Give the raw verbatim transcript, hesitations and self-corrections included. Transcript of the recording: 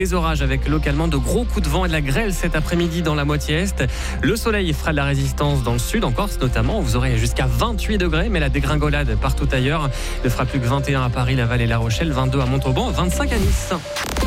Les orages avec localement de gros coups de vent et de la grêle cet après-midi dans la moitié est. Le soleil fera de la résistance dans le sud, en Corse notamment. Vous aurez jusqu'à vingt-huit degrés, mais la dégringolade partout ailleurs. Il ne fera plus que vingt et un à Paris, Laval et La Rochelle, vingt-deux à Montauban, vingt-cinq à Nice.